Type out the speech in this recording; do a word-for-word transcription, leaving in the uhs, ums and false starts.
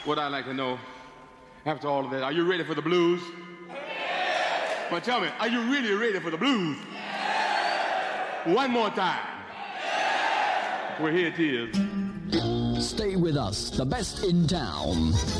what I'd like to know, after all of that, are you ready for the blues? Yeah. Well, tell me, are you really ready for the blues? Yeah. One more time. Yeah. Well, here it is. Stay with us, the best in town.